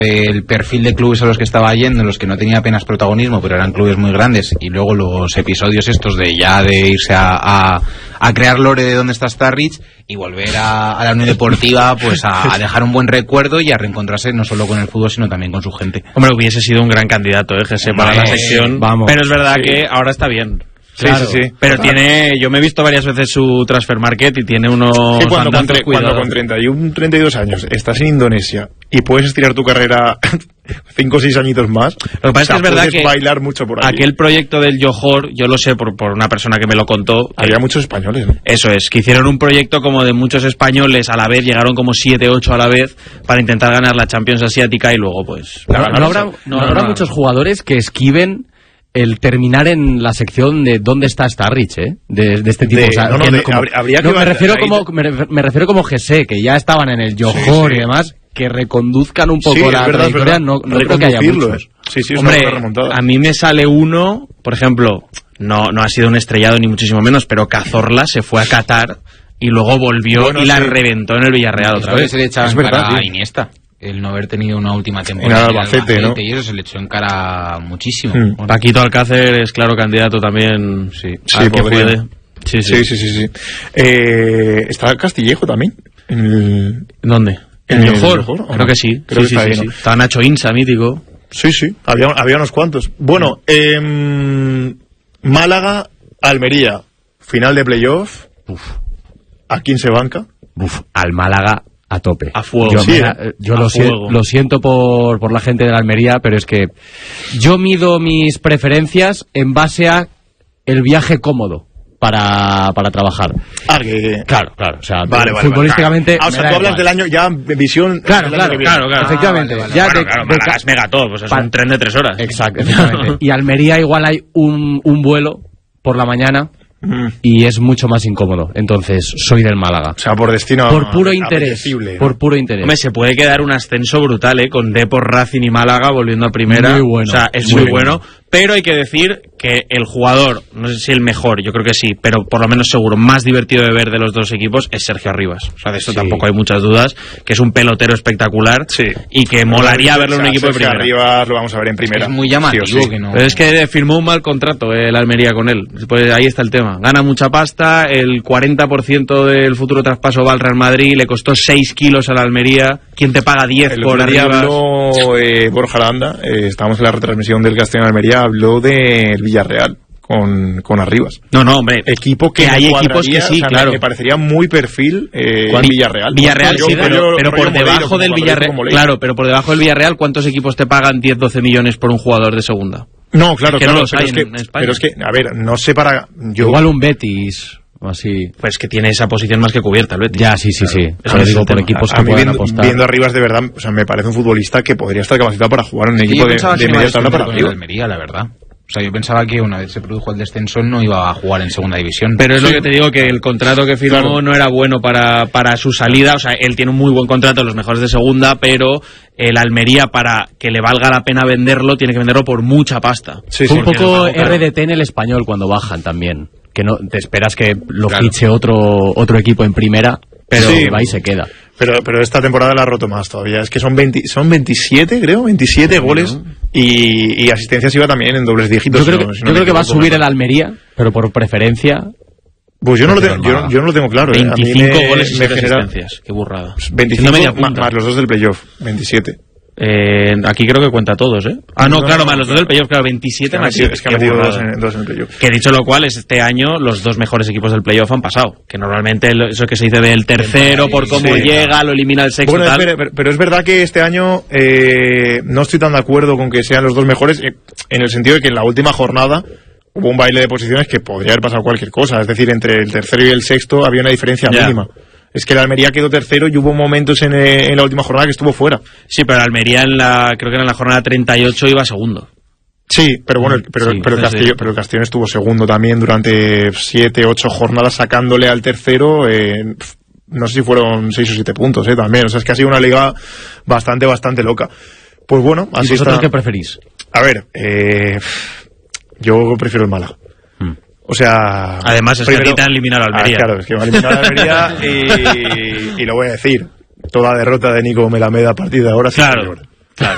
el perfil de clubes a los que estaba yendo, en los que no tenía apenas protagonismo, pero eran clubes muy grandes, y luego los episodios estos de irse a crear lore de dónde está Starrich y volver a la Unión Deportiva, pues a dejar un buen recuerdo y a reencontrarse no solo con el fútbol, sino también con su gente. Hombre, hubiese sido un gran candidato, Jesse, para la sección, pero es verdad que ahora está bien. Claro, sí. Pero yo me he visto varias veces su Transfer Market y tiene unos andantes cuidados. Cuando con 31, 32 años estás en Indonesia y puedes estirar tu carrera 5 o 6 añitos más, lo que pasa es que es verdad que bailar mucho por ahí. Aquel proyecto del Johor, yo lo sé por una persona que me lo contó. Había muchos españoles, ¿no? Eso es, que hicieron un proyecto como de muchos españoles a la vez, llegaron como 7, 8 a la vez para intentar ganar la Champions Asiática y luego pues... No habrá muchos jugadores que esquiven el terminar en la sección de dónde está Starrich, de este tipo. Me refiero como Jesse, que ya estaban en el Johor y demás, que reconduzcan un poco la trayectoria. No creo que haya muchos. Sí, hombre, a mí me sale uno, por ejemplo, no ha sido un estrellado ni muchísimo menos, pero Cazorla se fue a Qatar y luego volvió y la reventó en el Villarreal otra vez. Se le echaba en cara a Iniesta, el no haber tenido una última temporada en Albacete, ¿no? Y eso se le echó en cara muchísimo. Paquito Alcácer es claro candidato también. Sí, que puede. Sí. ¿Está Castillejo también? ¿Dónde? ¿En el Johor? Creo que sí. Creo que está ahí, ¿no? Está Nacho Insa, mítico. Sí, había unos cuantos. Bueno, Málaga, Almería, final de playoff. ¿A quién se banca? Al Málaga a tope. A fuego. Yo lo siento por la gente de la Almería, pero es que yo mido mis preferencias en base a el viaje cómodo para trabajar. Claro. O sea, futbolísticamente... o sea, tú hablas del año ya de visión... Claro. Efectivamente. Málaga es Megatop, pues es un tren de 3 horas. Exactamente. Y Almería igual hay un vuelo por la mañana y es mucho más incómodo. Entonces, soy del Málaga. O sea, por destino... Por puro interés. Hombre, se puede quedar un ascenso brutal, con Depor, Racing y Málaga volviendo a primera. Muy bueno. O sea, es muy bueno. Pero hay que decir que el jugador, no sé si el mejor, yo creo que sí, pero por lo menos seguro, más divertido de ver de los dos equipos es Sergio Arribas. O sea, de eso tampoco hay muchas dudas, que es un pelotero espectacular y que molaría verlo en un equipo de primera. Arribas lo vamos a ver en primera. Es muy llamativo. Sí. Que no... Pero es que firmó un mal contrato el Almería con él. Pues ahí está el tema. Gana mucha pasta, el 40% del futuro traspaso va al Real Madrid, le costó 6 kilos al Almería. ¿Quién te paga 10 por Arribas? Borja Landa, estábamos en la retransmisión del Castellón-Almería, habló del Villarreal con Arribas. No, hombre. Equipo que hay equipos que sí, claro. Me parecería muy perfil Villarreal. Villarreal sí, pero por debajo del Villarreal. Claro, pero por debajo del Villarreal, ¿cuántos equipos te pagan 10-12 millones por un jugador de segunda? No, claro. No los hay en España. Pero es que, a ver, no sé Igual un Betis... Así. Pues que tiene esa posición más que cubierta el Betis. Ya, sí. Eso lo digo por equipos que pueden apostar. Viendo Arribas, de verdad, o sea, me parece un futbolista que podría estar capacitado para jugar en un equipo de media tabla para arriba. Almería, la verdad. O sea, yo pensaba que una vez se produjo el descenso no iba a jugar en segunda división. Pero es lo que te digo, que el contrato que firmó no era bueno para su salida. O sea, él tiene un muy buen contrato, los mejores de segunda, pero el Almería, para que le valga la pena venderlo, tiene que venderlo por mucha pasta. Fue un poco RDT en el Español cuando bajan también. Que no te esperas que lo fiche otro equipo en primera, pero va y se queda. Pero esta temporada la ha roto más todavía. Es que son 27, creo, 27 goles y asistencias iba también en dobles dígitos. Yo creo que va a subir el Almería, pero por preferencia... Pues yo no lo tengo claro. 25 goles y 7 asistencias. Qué burrada. 25 más los 2 del playoff, 27. Aquí creo que cuenta todos, claro, más los 2 del playoff, claro, 27 más 7. Es que ha metido 2 en el playoff. Que dicho lo cual, este año los 2 mejores equipos del playoff han pasado. Que normalmente eso que se dice del tercero, por cómo llega, lo elimina el sexto. Bueno, pero es verdad que este año no estoy tan de acuerdo con que sean los 2 mejores, en el sentido de que en la última jornada hubo un baile de posiciones que podría haber pasado cualquier cosa. Es decir, entre el tercero y el sexto había una diferencia mínima. Es que el Almería quedó tercero y hubo momentos en la última jornada que estuvo fuera. Sí, pero el Almería creo que en la jornada 38 iba segundo. Sí, pero bueno, pero el Castellón estuvo segundo también durante 7, 8 jornadas, sacándole al tercero, no sé si fueron 6 o 7 puntos, también. O sea, es que ha sido una liga bastante loca. Pues bueno, así está. ¿Vosotros qué preferís? A ver, yo prefiero el Málaga. O sea... Además es que a ti te han eliminado al Almería. Claro, es que me han eliminado al Almería y lo voy a decir. Toda derrota de Nico Melameda a partir de ahora... Claro.